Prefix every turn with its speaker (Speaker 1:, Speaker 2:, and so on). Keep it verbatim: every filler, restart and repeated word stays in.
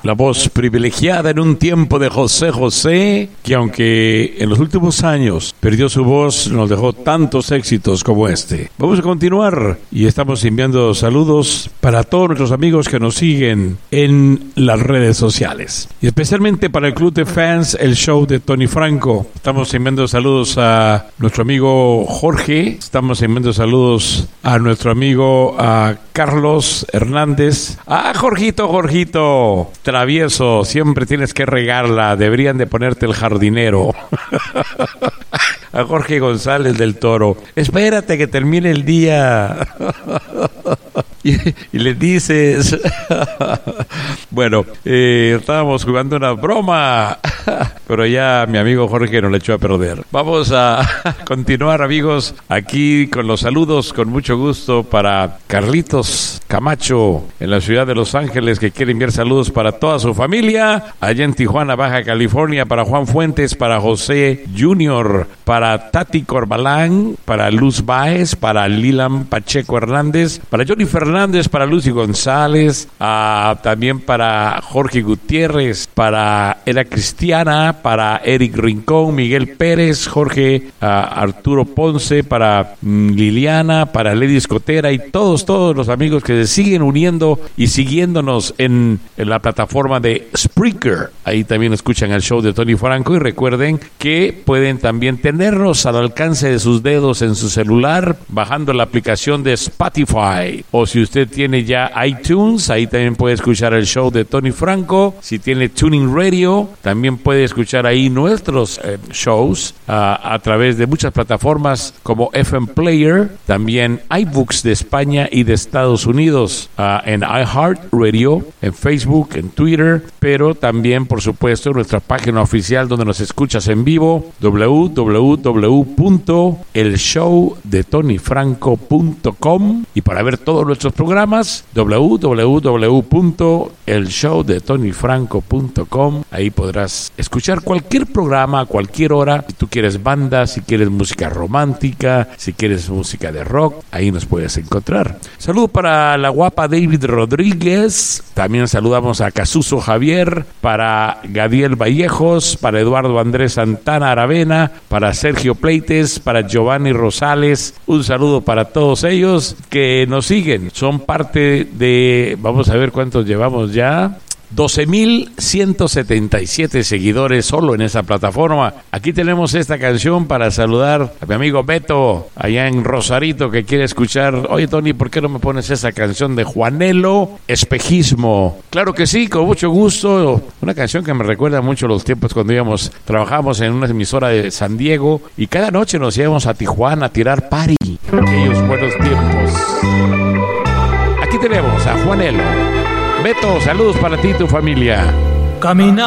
Speaker 1: la voz privilegiada en un tiempo de José José, que aunque en los últimos años perdió su voz, nos dejó tantos éxitos como este. Vamos a continuar y estamos enviando saludos para todos nuestros amigos que nos siguen en las redes sociales. Y especialmente para el Club de Fans, el show de Tony Franco. Estamos enviando saludos a nuestro amigo Jorge, estamos enviando saludos a nuestro amigo a Carlos Hernández. Ah, Jorgito, Jorgito, travieso, siempre tienes que regarla, deberían de ponerte el jardinero. A Jorge González del Toro, espérate que termine el día. Y, y le dices, bueno, eh, estábamos jugando una broma, pero ya mi amigo Jorge nos le echó a perder. Vamos a continuar, amigos, aquí con los saludos, con mucho gusto para Carlitos Camacho en la ciudad de Los Ángeles, que quiere enviar saludos para toda su familia, allá en Tijuana, Baja California, para Juan Fuentes, para José Junior, para Tati Corbalán, para Luz Báez, para Lilam Pacheco Hernández, para Johnny Fernández, para Lucy González, uh, también para Jorge Gutiérrez, para Era Cristiana, para Eric Rincón, Miguel Pérez, Jorge uh, Arturo Ponce, para um, Liliana, para Lady Escotera y todos, todos los amigos que se siguen uniendo y siguiéndonos en, en la plataforma de Spreaker. Ahí también escuchan el show de Tony Franco y recuerden que pueden también tenernos al alcance de sus dedos en su celular bajando la aplicación de Spotify, o si usted tiene ya iTunes, ahí también puede escuchar el show de Tony Franco. Si tiene Tuning Radio, también puede escuchar ahí nuestros eh, shows uh, a través de muchas plataformas como F M Player, también iBooks de España y de Estados Unidos, uh, en iHeartRadio, en Facebook, en Twitter, pero también, por supuesto, nuestra página oficial donde nos escuchas en vivo, doble u doble u doble u punto el show de tony franco punto com, y para ver todos nuestros programas, doble u doble u doble u punto el show de tony franco punto com. Ahí podrás escuchar cualquier programa a cualquier hora. Si tú quieres banda, si quieres música romántica, si quieres música de rock, ahí nos puedes encontrar. Saludo para la guapa David Rodríguez. También saludamos a Casuso Javier, para Gadiel Vallejos, para Eduardo Andrés Santana Aravena, para Sergio Pleites, para Giovanni Rosales. Un saludo para todos ellos que nos siguen. Son parte de, vamos a ver cuántos llevamos ya, doce mil ciento setenta y siete seguidores solo en esa plataforma. Aquí tenemos esta canción para saludar a mi amigo Beto allá en Rosarito, que quiere escuchar. Oye, Tony, ¿por qué no me pones esa canción de Juanelo, Espejismo? Claro que sí, con mucho gusto. Una canción que me recuerda mucho los tiempos cuando íbamos, trabajamos en una emisora de San Diego y cada noche nos íbamos a Tijuana a tirar party. Aquellos buenos tiempos. Aquí tenemos a Juanelo. Beto, saludos para ti y tu familia.
Speaker 2: Camina.